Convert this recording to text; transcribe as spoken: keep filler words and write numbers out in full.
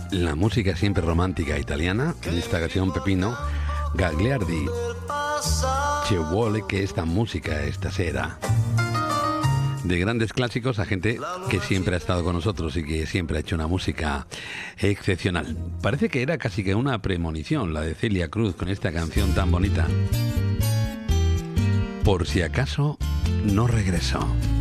la música siempre romántica italiana, en esta ocasión Peppino Gagliardi. Ci vuole che esta música esta sera. De grandes clásicos a gente que siempre ha estado con nosotros y que siempre ha hecho una música excepcional. Parece que era casi que una premonición la de Celia Cruz con esta canción tan bonita. Por si acaso no regresó.